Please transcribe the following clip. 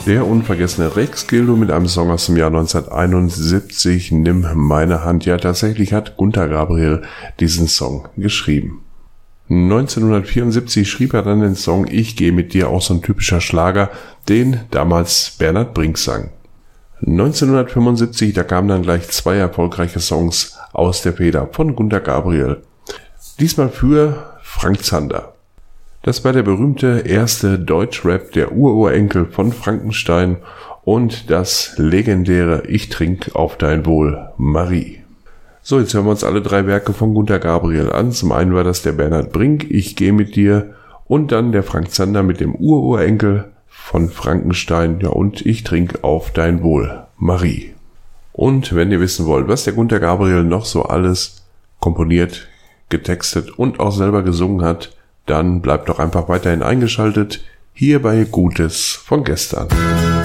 Der unvergessene Rex Gildo mit einem Song aus dem Jahr 1971, Nimm meine Hand. Ja, tatsächlich hat Gunter Gabriel diesen Song geschrieben. 1974 schrieb er dann den Song Ich gehe mit dir, auch so ein typischer Schlager, den damals Bernhard Brink sang. 1975, da kamen dann gleich 2 erfolgreiche Songs aus der Feder von Gunter Gabriel. Diesmal für Frank Zander. Das war der berühmte erste Deutschrap, der Ururenkel von Frankenstein und das legendäre Ich trink auf dein Wohl, Marie. So, jetzt hören wir uns alle 3 Werke von Gunter Gabriel an. Zum einen war das der Bernhard Brink, Ich gehe mit dir, und dann der Frank Zander mit dem Ururenkel von Frankenstein, ja, und Ich trink auf dein Wohl, Marie. Und wenn ihr wissen wollt, was der Gunter Gabriel noch so alles komponiert, getextet und auch selber gesungen hat, dann bleibt doch einfach weiterhin eingeschaltet hier bei Gutes von gestern.